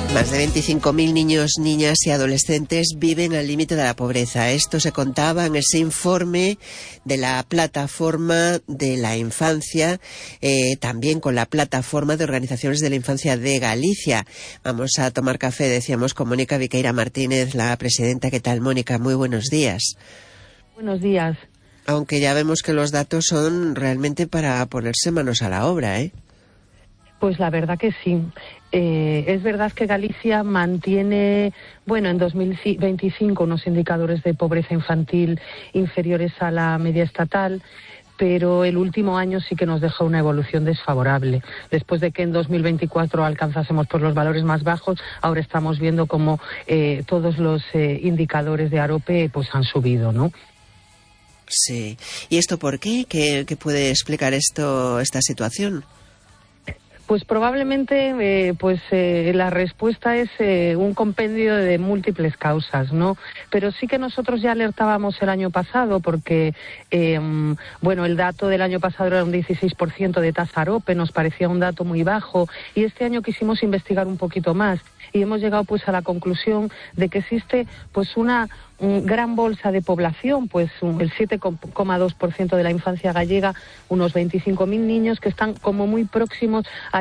Más de 25.000 niños, niñas y adolescentes viven al límite de la pobreza. Esto se contaba en ese informe de la Plataforma de la Infancia, también con la Plataforma de Organizaciones de la Infancia de Galicia. Vamos a tomar café, decíamos, con Mónica Viqueira Martínez, la presidenta. ¿Qué tal, Mónica? Muy buenos días. Buenos días. Aunque ya vemos que los datos son realmente para ponerse manos a la obra, ¿eh? Pues la verdad que sí. Es verdad que Galicia mantiene, en 2025 unos indicadores de pobreza infantil inferiores a la media estatal, pero el último año sí que nos dejó una evolución desfavorable. Después de que en 2024 alcanzásemos por los valores más bajos, ahora estamos viendo como todos los indicadores de AROPE pues han subido, ¿no? Sí. ¿Y esto por qué? ¿Qué puede explicar esta situación? Pues probablemente la respuesta es un compendio de múltiples causas, ¿no? Pero sí que nosotros ya alertábamos el año pasado porque, el dato del año pasado era un 16% de tasa AROPE, nos parecía un dato muy bajo y este año quisimos investigar un poquito más y hemos llegado pues a la conclusión de que existe pues una gran bolsa de población, pues el 7,2% de la infancia gallega, unos 25.000 niños que están como muy próximos a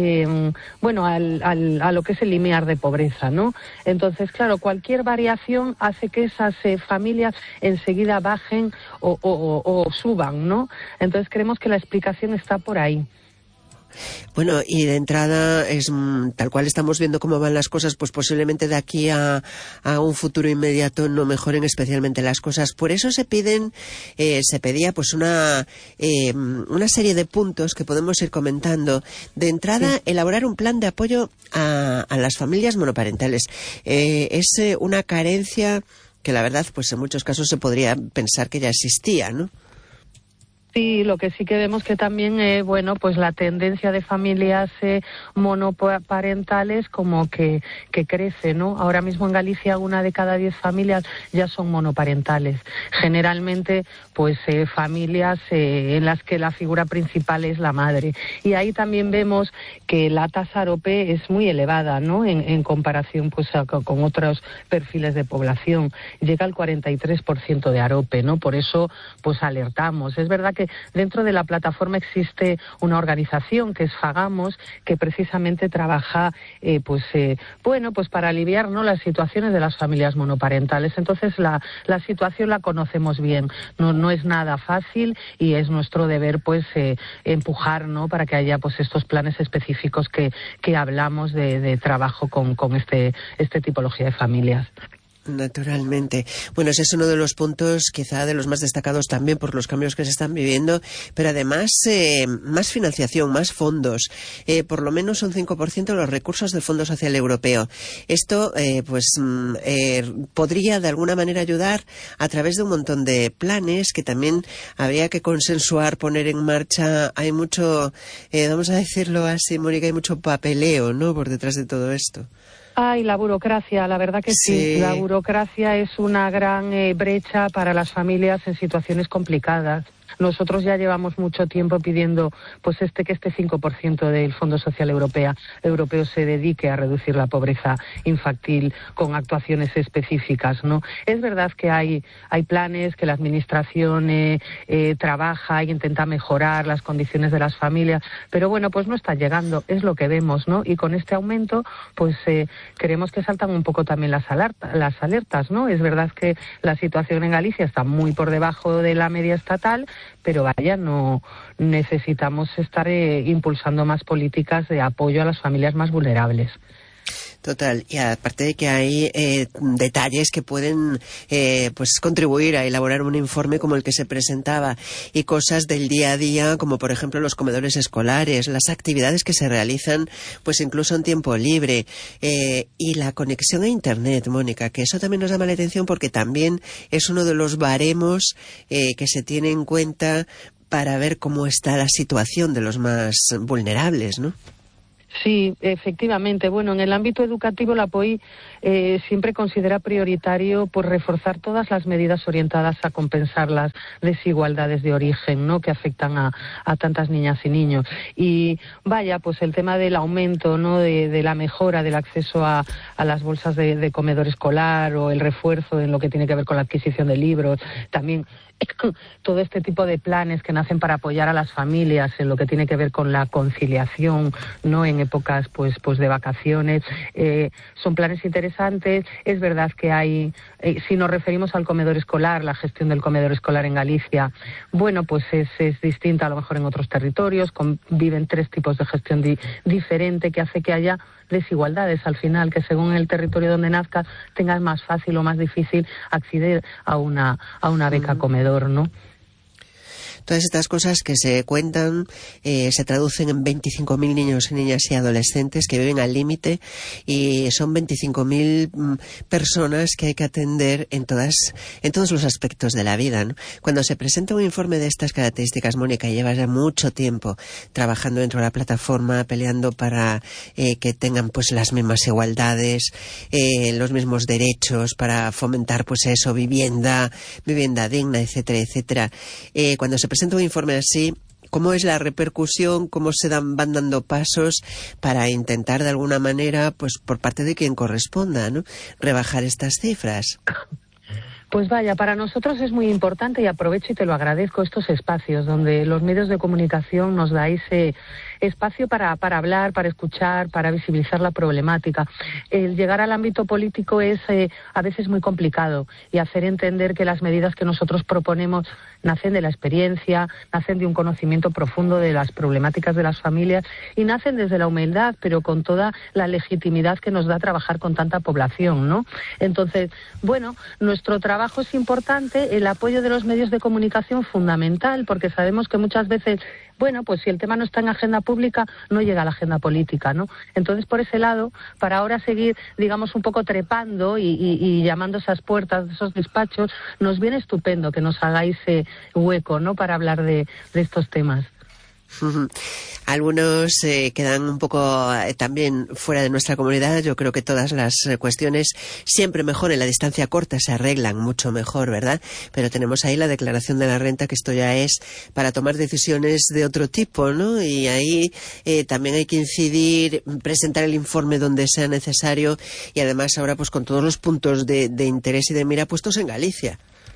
a lo que es el limiar de pobreza, ¿no? Entonces, claro, cualquier variación hace que esas familias enseguida bajen o suban, ¿no? Entonces creemos que la explicación está por ahí. Bueno, y de entrada es tal cual estamos viendo cómo van las cosas, pues posiblemente de aquí a un futuro inmediato no mejoren especialmente las cosas. Por eso se pedía pues una serie de puntos que podemos ir comentando. De entrada, sí. Elaborar un plan de apoyo a las familias monoparentales. Es una carencia que la verdad pues en muchos casos se podría pensar que ya existía, ¿no? Sí, lo que sí que vemos que también, pues la tendencia de familias monoparentales como que crece, ¿no? Ahora mismo en Galicia 1 de cada 10 familias ya son monoparentales. Generalmente, pues familias en las que la figura principal es la madre. Y ahí también vemos que la tasa AROPE es muy elevada, ¿no? En comparación pues con otros perfiles de población. Llega al 43% de AROPE, ¿no? Por eso, pues alertamos. Es verdad que dentro de la plataforma existe una organización que es Fagamos, que precisamente trabaja para aliviar, ¿no?, las situaciones de las familias monoparentales. Entonces la situación la conocemos bien. No es nada fácil y es nuestro deber pues empujar, ¿no?, para que haya pues estos planes específicos que hablamos de trabajo con este tipología de familias. Naturalmente. Bueno, ese es uno de los puntos quizá de los más destacados también por los cambios que se están viviendo, pero además más financiación, más fondos, por lo menos un 5% de los recursos del Fondo Social Europeo. Esto podría de alguna manera ayudar a través de un montón de planes que también habría que consensuar, poner en marcha. Hay mucho, vamos a decirlo así, Mónica, hay mucho papeleo, ¿no?, por detrás de todo esto. Ay, la burocracia, la verdad que sí. La burocracia es una gran brecha para las familias en situaciones complicadas. Nosotros ya llevamos mucho tiempo pidiendo pues que este 5% del Fondo Social Europeo se dedique a reducir la pobreza infantil con actuaciones específicas, ¿no? Es verdad que hay planes que la Administración trabaja e intenta mejorar las condiciones de las familias, pero bueno, pues no está llegando, es lo que vemos, ¿no? Y con este aumento, pues creemos que saltan un poco también las alertas, ¿no? Es verdad que la situación en Galicia está muy por debajo de la media estatal, pero no necesitamos estar impulsando más políticas de apoyo a las familias más vulnerables. Total, y aparte de que hay detalles que pueden contribuir a elaborar un informe como el que se presentaba, y cosas del día a día como por ejemplo los comedores escolares, las actividades que se realizan pues incluso en tiempo libre, y la conexión a internet, Mónica, que eso también nos llama la atención porque también es uno de los baremos que se tiene en cuenta para ver cómo está la situación de los más vulnerables, ¿no? Sí, efectivamente. Bueno, en el ámbito educativo la POI siempre considera prioritario pues reforzar todas las medidas orientadas a compensar las desigualdades de origen, ¿no?, que afectan a tantas niñas y niños. Y vaya, pues el tema del aumento, ¿no?, de la mejora del acceso a las bolsas de comedor escolar, o el refuerzo en lo que tiene que ver con la adquisición de libros, también todo este tipo de planes que nacen para apoyar a las familias en lo que tiene que ver con la conciliación, ¿no?, en épocas pues de vacaciones, son planes interesantes. Es verdad que hay, si nos referimos al comedor escolar, la gestión del comedor escolar en Galicia, bueno, pues es distinta a lo mejor en otros territorios, conviven 3 tipos de gestión diferente, que hace que haya desigualdades al final, que según el territorio donde nazcas tengas más fácil o más difícil acceder a una beca comedor, ¿no? Todas estas cosas que se cuentan se traducen en 25.000 niños y niñas y adolescentes que viven al límite, y son 25.000 personas que hay que atender en todos los aspectos de la vida, ¿no? Cuando se presenta un informe de estas características, Mónica, llevas ya mucho tiempo trabajando dentro de la plataforma, peleando para que tengan pues las mismas igualdades, los mismos derechos, para fomentar pues eso, vivienda digna, etcétera, etcétera. Cuando se presenta un informe así, ¿cómo es la repercusión? ¿Cómo van dando pasos para intentar de alguna manera, pues por parte de quien corresponda, ¿no?, rebajar estas cifras? Pues vaya, para nosotros es muy importante, y aprovecho y te lo agradezco, estos espacios donde los medios de comunicación nos dais espacio para hablar, para escuchar, para visibilizar la problemática. El llegar al ámbito político es a veces muy complicado, y hacer entender que las medidas que nosotros proponemos nacen de la experiencia, nacen de un conocimiento profundo de las problemáticas de las familias, y nacen desde la humildad, pero con toda la legitimidad que nos da trabajar con tanta población, ¿no? Entonces, bueno, nuestro trabajo es importante, el apoyo de los medios de comunicación fundamental, porque sabemos que muchas veces, bueno, pues si el tema no está en agenda pública, no llega a la agenda política, ¿no? Entonces, por ese lado, para ahora seguir, digamos, un poco trepando y llamando esas puertas, esos despachos, nos viene estupendo que nos hagáis hueco, ¿no?, para hablar de estos temas. Algunos quedan un poco también fuera de nuestra comunidad. Yo creo que todas las cuestiones siempre mejor en la distancia corta se arreglan mucho mejor, ¿verdad? Pero tenemos ahí la declaración de la renta, que esto ya es para tomar decisiones de otro tipo, ¿no? Y ahí también hay que incidir, presentar el informe donde sea necesario, y además ahora pues con todos los puntos de interés y de mira puestos en Galicia.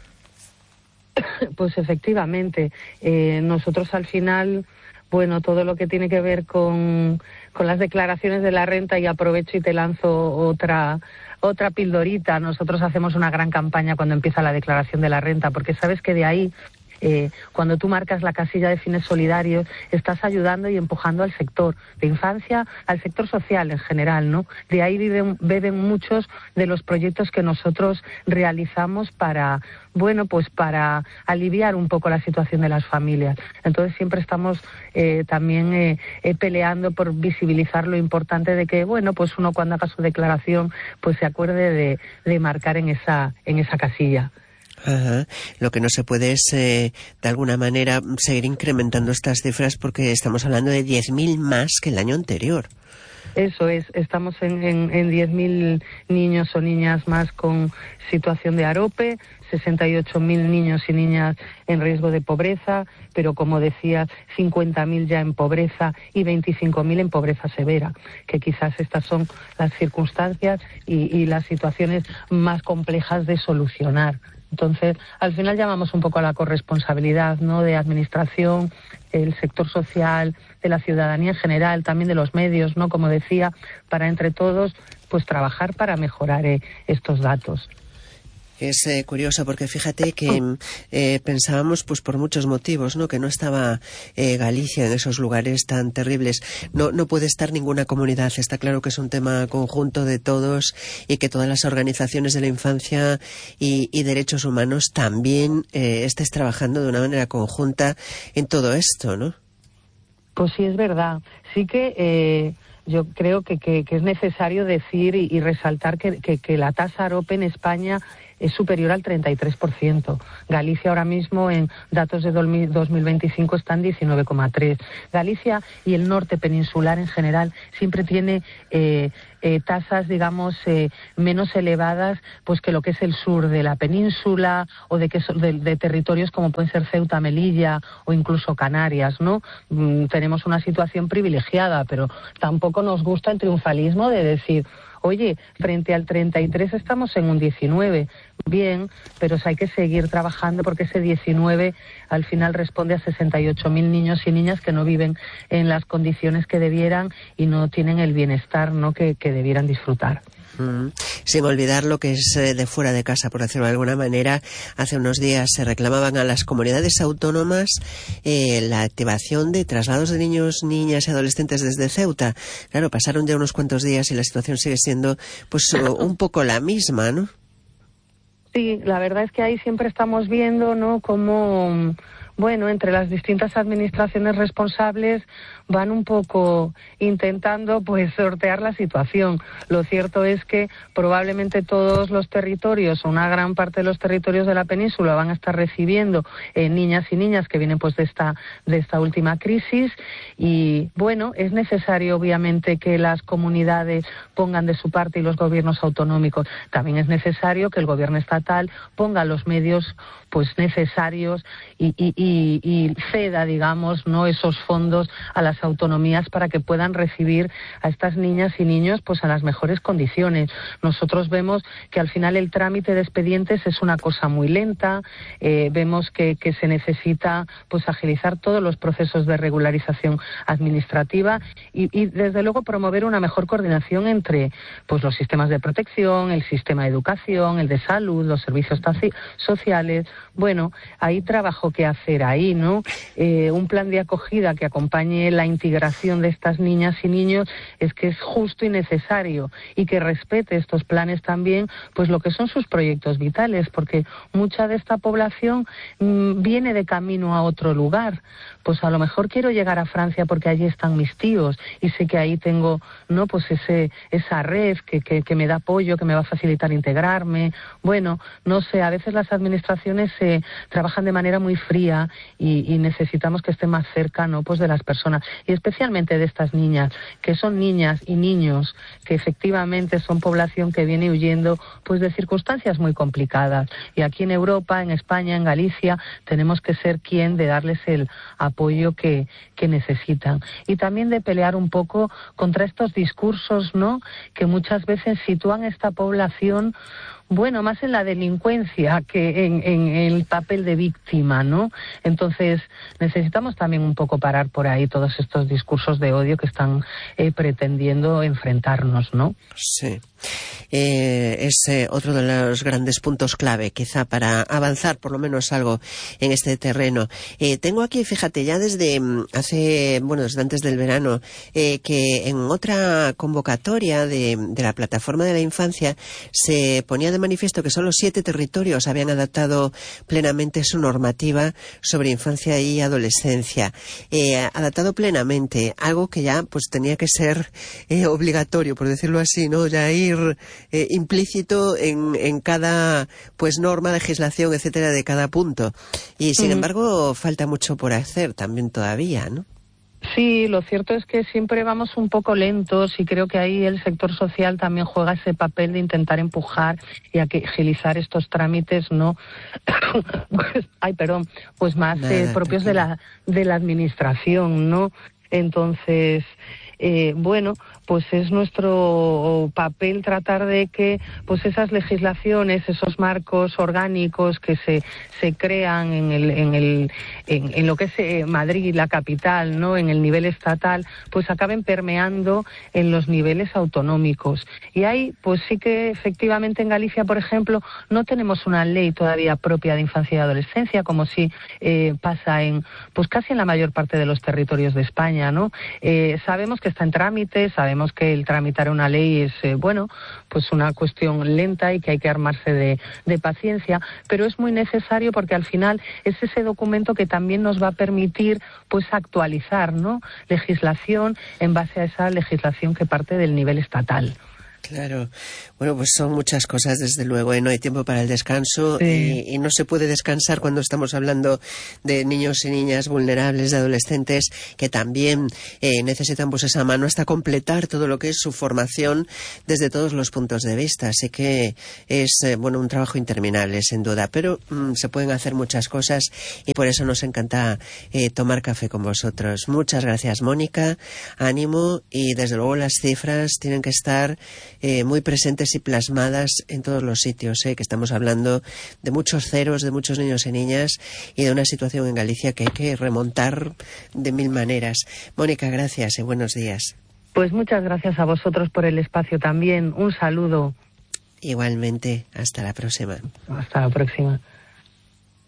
Pues efectivamente, nosotros al final, bueno, todo lo que tiene que ver con las declaraciones de la renta, y aprovecho y te lanzo otra pildorita. Nosotros hacemos una gran campaña cuando empieza la declaración de la renta, porque sabes que de ahí, cuando tú marcas la casilla de fines solidarios, estás ayudando y empujando al sector de infancia, al sector social en general, ¿no? De ahí beben muchos de los proyectos que nosotros realizamos para, bueno, pues para aliviar un poco la situación de las familias. Entonces siempre estamos también peleando por visibilizar lo importante de que, bueno, pues uno cuando haga su declaración pues se acuerde de marcar en esa casilla. Ajá. Lo que no se puede es, de alguna manera, seguir incrementando estas cifras, porque estamos hablando de 10.000 más que el año anterior. Eso es, estamos en 10.000 niños o niñas más con situación de AROPE, 68.000 niños y niñas en riesgo de pobreza, pero como decía, 50.000 ya en pobreza y 25.000 en pobreza severa, que quizás estas son las circunstancias y las situaciones más complejas de solucionar. Entonces, al final llamamos un poco a la corresponsabilidad, ¿no?, de administración, el sector social, de la ciudadanía en general, también de los medios, ¿no?, como decía, para entre todos pues trabajar para mejorar estos datos. Es curioso, porque fíjate que pensábamos, pues por muchos motivos, ¿no?, que no estaba Galicia en esos lugares tan terribles. No puede estar ninguna comunidad. Está claro que es un tema conjunto de todos, y que todas las organizaciones de la infancia y derechos humanos también estés trabajando de una manera conjunta en todo esto, ¿no? Pues sí, es verdad. Sí que yo creo que es necesario decir y resaltar que la tasa AROPE en España es superior al 33%. Galicia ahora mismo en datos de 2025 están 19,3%. Galicia y el norte peninsular en general siempre tiene tasas, digamos, menos elevadas pues que lo que es el sur de la península o de territorios como pueden ser Ceuta, Melilla o incluso Canarias, ¿no? Tenemos una situación privilegiada, pero tampoco nos gusta el triunfalismo de decir, oye, frente al 33 estamos en un 19. Bien, pero hay que seguir trabajando porque ese 19 al final responde a 68.000 niños y niñas que no viven en las condiciones que debieran y no tienen el bienestar, ¿no?, que debieran disfrutar. Sin olvidar lo que es de fuera de casa, por decirlo de alguna manera. Hace unos días se reclamaban a las comunidades autónomas la activación de traslados de niños, niñas y adolescentes desde Ceuta. Claro, pasaron ya unos cuantos días y la situación sigue siendo pues un poco la misma, ¿no? Sí, la verdad es que ahí siempre estamos viendo, ¿no?, cómo, bueno, entre las distintas administraciones responsables van un poco intentando pues sortear la situación. Lo cierto es que probablemente todos los territorios, o una gran parte de los territorios de la península, van a estar recibiendo niñas y niñas que vienen pues de esta última crisis y bueno, es necesario obviamente que las comunidades pongan de su parte y los gobiernos autonómicos. También es necesario que el gobierno estatal ponga los medios pues necesarios y ceda, digamos, no esos fondos a las autonomías para que puedan recibir a estas niñas y niños pues a las mejores condiciones. Nosotros vemos que al final el trámite de expedientes es una cosa muy lenta, vemos que se necesita pues agilizar todos los procesos de regularización administrativa y desde luego promover una mejor coordinación entre pues los sistemas de protección, el sistema de educación, el de salud, los servicios sociales. Bueno, hay trabajo que hacer ahí, ¿no? Un plan de acogida que acompañe la integración de estas niñas y niños es que es justo y necesario y que respete estos planes también, pues lo que son sus proyectos vitales, porque mucha de esta población viene de camino a otro lugar. Pues a lo mejor quiero llegar a Francia porque allí están mis tíos y sé que ahí tengo, ¿no?, pues esa red que me da apoyo, que me va a facilitar integrarme. Bueno, no sé, a veces las administraciones trabajan de manera muy fría y necesitamos que estén más cerca, ¿no?, pues de las personas y especialmente de estas niñas, que son niñas y niños que efectivamente son población que viene huyendo pues de circunstancias muy complicadas y aquí en Europa, en España, en Galicia tenemos que ser quien de darles el apoyo que necesitan y también de pelear un poco contra estos discursos, ¿no?, que muchas veces sitúan esta población bueno, más en la delincuencia que en el papel de víctima, ¿no? Entonces, necesitamos también un poco parar por ahí todos estos discursos de odio que están pretendiendo enfrentarnos, ¿no? Sí. Es otro de los grandes puntos clave, quizá, para avanzar por lo menos algo en este terreno. Tengo aquí, fíjate, ya desde desde antes del verano, que en otra convocatoria de la Plataforma de la Infancia se ponía de manifiesto que solo 7 territorios habían adaptado plenamente su normativa sobre infancia y adolescencia. Adaptado plenamente, algo que ya pues tenía que ser obligatorio, por decirlo así, ¿no? Ya ir implícito en cada pues norma, legislación, etcétera, de cada punto. Y sin embargo, falta mucho por hacer también todavía, ¿no? Sí, lo cierto es que siempre vamos un poco lentos y creo que ahí el sector social también juega ese papel de intentar empujar y agilizar estos trámites, ¿no? Pues más propios de la administración, ¿no? Entonces, pues es nuestro papel tratar de que pues esas legislaciones, esos marcos orgánicos que se crean en lo que es Madrid, la capital, ¿no?, en el nivel estatal, pues acaben permeando en los niveles autonómicos. Y ahí, pues sí que efectivamente en Galicia, por ejemplo, no tenemos una ley todavía propia de infancia y adolescencia, como sí pasa pues casi en la mayor parte de los territorios de España, ¿no? Sabemos que está en trámite, sabemos que el tramitar una ley es, pues una cuestión lenta y que hay que armarse de paciencia, pero es muy necesario porque al final es ese documento que también nos va a permitir, pues, actualizar, ¿no?, legislación en base a esa legislación que parte del nivel estatal. Claro. Bueno, pues son muchas cosas, desde luego, ¿eh? No hay tiempo para el descanso, Sí. y no se puede descansar cuando estamos hablando de niños y niñas vulnerables, de adolescentes que también necesitan pues esa mano hasta completar todo lo que es su formación desde todos los puntos de vista. Así que es bueno, un trabajo interminable, sin duda, pero se pueden hacer muchas cosas y por eso nos encanta tomar café con vosotros. Muchas gracias, Mónica. Ánimo, y desde luego las cifras tienen que estar muy presentes y plasmadas en todos los sitios, que estamos hablando de muchos ceros, de muchos niños y niñas, y de una situación en Galicia que hay que remontar de mil maneras. Mónica, gracias y buenos días. Pues muchas gracias a vosotros por el espacio también. Un saludo. Igualmente, hasta la próxima. Hasta la próxima.